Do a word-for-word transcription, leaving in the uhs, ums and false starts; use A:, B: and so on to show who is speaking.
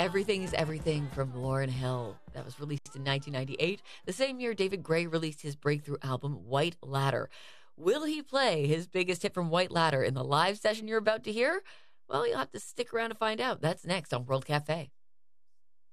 A: Everything is Everything from Lauryn Hill. That was released in nineteen ninety-eight, the same year David Gray released his breakthrough album, White Ladder. Will he play his biggest hit from White Ladder in the live session you're about to hear? Well, you'll have to stick around to find out. That's next on World Cafe.